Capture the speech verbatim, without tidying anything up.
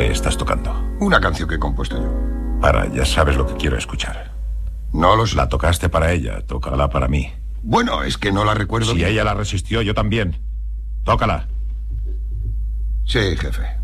¿Qué estás tocando? Una canción que he compuesto yo. Para, ya sabes lo que quiero escuchar. No lo sé. La tocaste para ella, tócala para mí. Bueno, es que no la recuerdo. Si ella la resistió, yo también. Tócala. Sí, jefe.